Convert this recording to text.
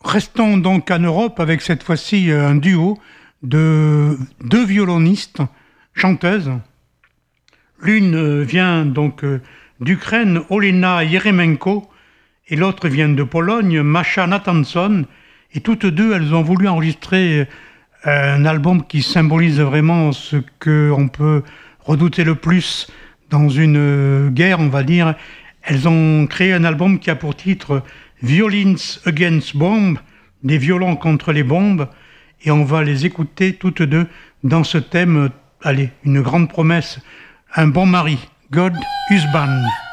Restons donc en Europe avec cette fois-ci un duo de deux violonistes, chanteuses. L'une vient donc d'Ukraine, Olena Yeremenko, et l'autre vient de Pologne, Masha Nathanson. Et toutes deux, elles ont voulu enregistrer un album qui symbolise vraiment ce qu'on peut redouter le plus dans une guerre, on va dire. Elles ont créé un album qui a pour titre Violins Against Bombs, des violons contre les bombes. Et on va les écouter toutes deux dans ce thème, allez, une grande promesse, un bon mari, God Husband.